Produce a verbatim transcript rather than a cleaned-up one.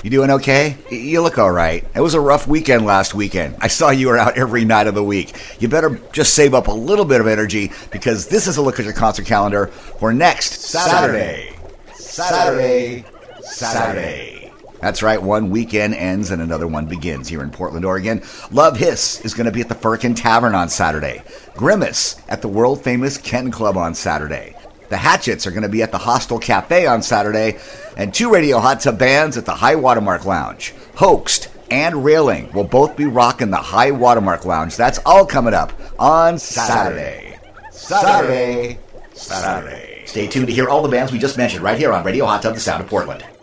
You doing okay? You look all right. It was a rough weekend last weekend. I saw you were out every night of the week. You better just save up a little bit of energy because this is a look at your concert calendar for next Saturday. Saturday. Saturday. Saturday. That's right, one weekend ends and another one begins here in Portland, Oregon. Love Hiss is going to be at the Firkin Tavern on Saturday. Grimace at the world-famous Ken Club on Saturday. The Hatchets are going to be at the Hostel Cafe on Saturday, and two Radio Hot Tub bands at the High Watermark Lounge. Hoaxed and Railing will both be rocking the High Watermark Lounge. That's all coming up on Saturday. Saturday. Saturday. Saturday. Stay tuned to hear all the bands we just mentioned right here on Radio Hot Tub, the sound of Portland.